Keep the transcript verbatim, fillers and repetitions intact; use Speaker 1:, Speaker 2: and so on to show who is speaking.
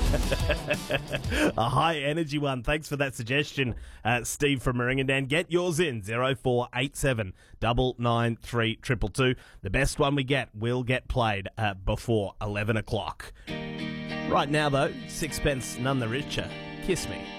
Speaker 1: A high energy one. Thanks for that suggestion, uh, Steve from Meringandan. Get yours in zero four eight seven nine nine three two two two. The best one we get will get played uh, before eleven o'clock. Right now, though, sixpence none the richer. Kiss Me.